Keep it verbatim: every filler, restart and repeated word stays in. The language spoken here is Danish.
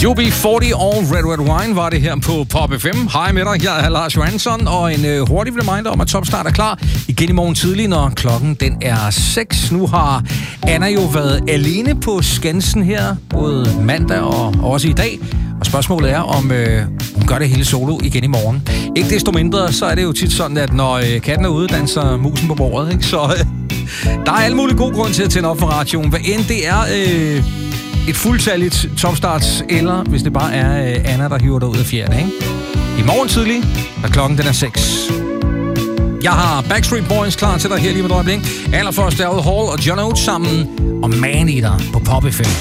U B fyrre og Red Red Wine var det her på Pop F M. Hej med dig, jeg er Lars Johansson, og en øh, hurtig reminder om, at Topstart er klar igen i morgen tidlig, når klokken den er seks. Nu har Anna jo været alene på Skansen her, både mandag og også i dag. Og spørgsmålet er, om øh, hun gør det hele solo igen i morgen. Ikke desto mindre, så er det jo tit sådan, at når øh, katten er ude, danser musen på bordet, ikke? Så øh, der er alle mulige gode grunde til at tænde op for radioen. Hvad end det er øh, et fuldtalligt Topstarts, eller hvis det bare er øh, Anna, der hiver dig ud af fjerne, ikke? I morgen tidlig, da klokken den er seks. Jeg har Backstreet Boys klar til dig her lige med et øjeblik. Allerførst Daryl Hall og John Oates sammen, og Man Eater på Pop F M.